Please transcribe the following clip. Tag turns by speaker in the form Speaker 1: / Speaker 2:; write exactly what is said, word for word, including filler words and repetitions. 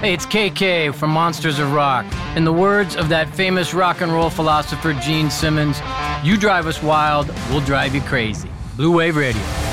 Speaker 1: Hey, it's K K from Monsters of Rock. In the words of that famous rock and roll philosopher Gene Simmons, you drive us wild, we'll drive you crazy. Blue Wave Radio.